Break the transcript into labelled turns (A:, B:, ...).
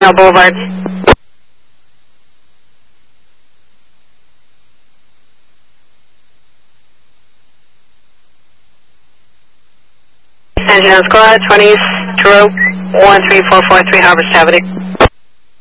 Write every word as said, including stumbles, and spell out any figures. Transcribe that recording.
A: Snell Boulevard. Engine on squad, twenty, True, one three four four three, Harvest Avenue.